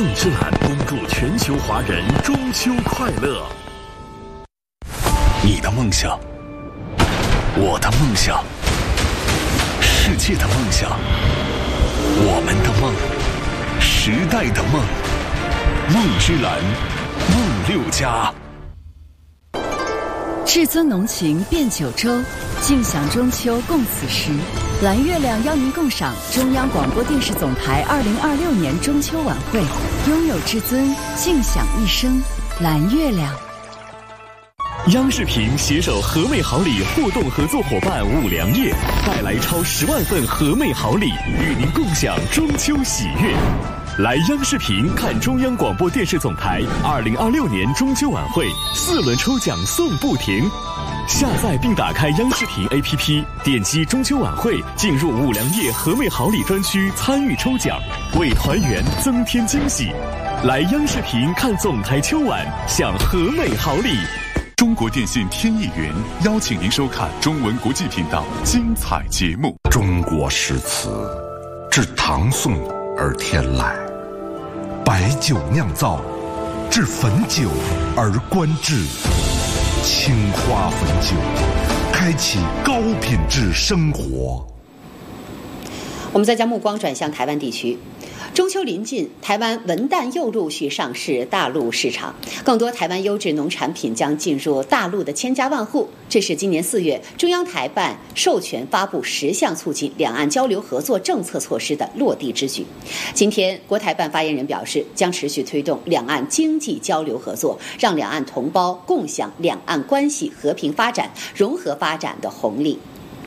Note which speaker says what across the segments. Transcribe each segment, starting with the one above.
Speaker 1: 之蓝恭祝全球华人中秋快乐。你的梦想，我的梦想，世界的梦想，我们的梦，时代的梦，梦之蓝，梦6家。
Speaker 2: 至尊浓情变九州，尽享中秋共此时。蓝月亮邀您共赏中央广播电视总台2026年中秋晚会，拥有至尊，尽享一生。蓝月亮。
Speaker 1: 央视频携手和美好礼互动合作伙伴五粮液，带来超10万份和美好礼，与您共享中秋喜悦。来央视频看中央广播电视总台2026年中秋晚会，4轮抽奖送不停。下载并打开央视频 APP， 点击中秋晚会，进入五粮液和美好礼专区参与抽奖，为团圆增添惊喜。来央视频看总台秋晚，享和美好礼。
Speaker 3: 中国电信天意云邀请您收看中文国际频道精彩节目。
Speaker 4: 中国诗词自唐宋而天来，白酒酿造，至汾酒而观之。青花汾酒，开启高品质生活。
Speaker 5: 我们再将目光转向台湾地区。中秋临近，台湾文旦又陆续上市大陆市场，更多台湾优质农产品将进入大陆的千家万户。这是今年4月中央台办授权发布10项促进两岸交流合作政策措施的落地之举。今天，国台办发言人表示，将持续推动两岸经济交流合作，让两岸同胞共享两岸关系和平发展、融合发展的红利。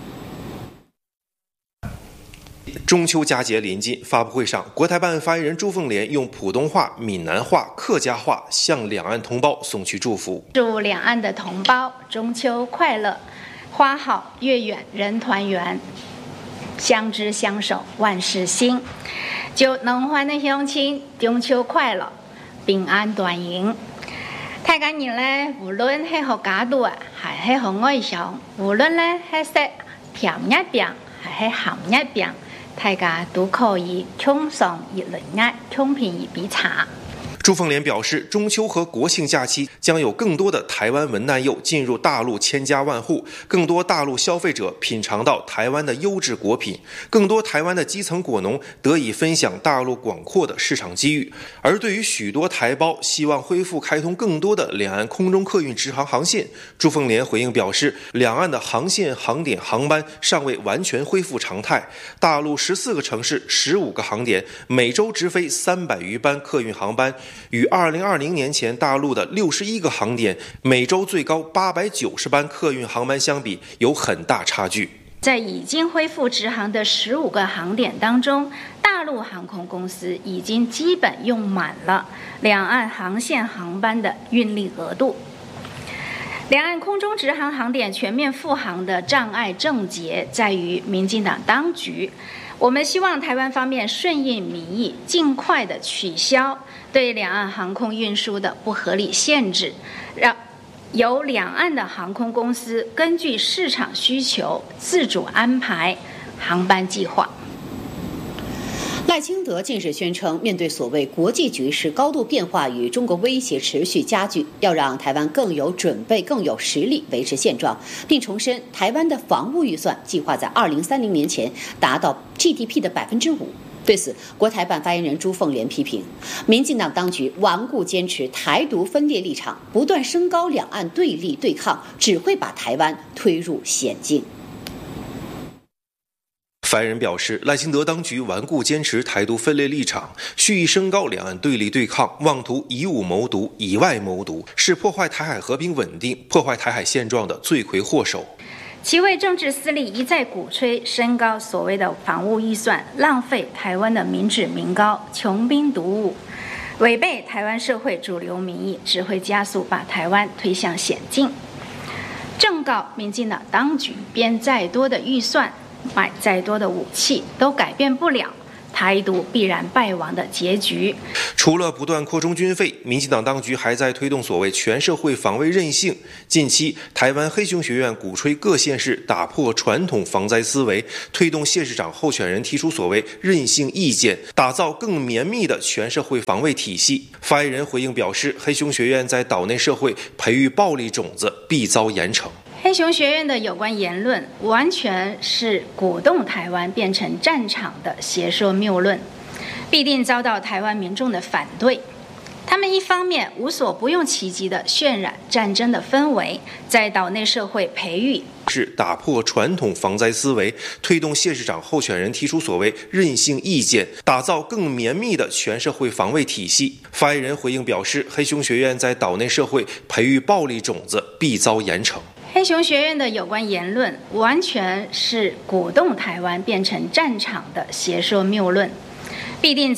Speaker 6: 中秋佳节临近，发布会上，国台办发言人朱凤莲用普通话、闽南话、客家话向两岸同胞送去祝福，
Speaker 7: 祝两岸的同胞中秋快乐，花好月圆人团圆，相知相守万事兴。祝农欢的乡亲中秋快乐，平安团圆。大家人呢，無論係學假度啊，係學外向，無論呢係識平一平，係鹹一平。大家都可以共賞一輪愛，共品一杯茶。
Speaker 6: 朱凤莲表示，中秋和国庆假期将有更多的台湾文旦柚进入大陆千家万户，更多大陆消费者品尝到台湾的优质果品，更多台湾的基层果农得以分享大陆广阔的市场机遇。而对于许多台胞希望恢复开通更多的两岸空中客运直航航线，朱凤莲回应表示，两岸的航线、航点、航班尚未完全恢复常态，大陆14个城市、15个航点，每周直飞300余班客运航班，与2020年前大陆的61个航点，每周最高890班客运航班相比，有很大差距。
Speaker 7: 在已经恢复直航的15个航点当中，大陆航空公司已经基本用满了两岸航线航班的运力额度。两岸空中直航航点全面复航的障碍症结在于民进党当局。我们希望台湾方面顺应民意，尽快的取消对两岸航空运输的不合理限制，让由两岸的航空公司根据市场需求自主安排航班计划。
Speaker 5: 赖清德近日宣称，面对所谓国际局势高度变化与中国威胁持续加剧，要让台湾更有准备、更有实力维持现状，并重申台湾的防务预算计划在2030年前达到 GDP 的5%。对此，国台办发言人朱凤莲批评，民进党当局顽固坚持台独分裂立场，不断升高两岸对立对抗，只会把台湾推入险境。
Speaker 6: 发言人表示，赖清德当局顽固坚持台独分裂立场，蓄意升高两岸对立对抗，妄图以武谋独、以外谋独，是破坏台海和平稳定、破坏台海现状的罪魁祸首。
Speaker 7: 其为政治私利一再鼓吹升高所谓的防务预算，浪费台湾的民脂民膏，穷兵黩武，违背台湾社会主流民意，只会加速把台湾推向险境。正告民进党当局，编再多的预算，买再多的武器，都改变不了台独必然败亡的结局。
Speaker 6: 除了不断扩充军费，民进党当局还在推动所谓全社会防卫韧性。近期，台湾黑熊学院鼓吹各县市打破传统防灾思维，推动县市长候选人提出所谓韧性意见，打造更绵密的全社会防卫体系。发言人回应表示，黑熊学院在岛内社会培育暴力种子，必遭严惩。
Speaker 7: 黑熊学院的有关言论完全是鼓动台湾变成战场的邪说谬论，必定遭到台湾民众的反对。他们一方面无所不用其极地渲染战争的氛围，在岛内社会培育
Speaker 6: 是打破传统防灾思维，推动县市长候选人提出所谓韧性意见，打造更绵密的全社会防卫体系。发言人回应表示，黑熊学院在岛内社会培育暴力种子，必遭严惩。
Speaker 7: 黑熊学院的有关言论完全是鼓动台湾变成战场的邪说谬论，必定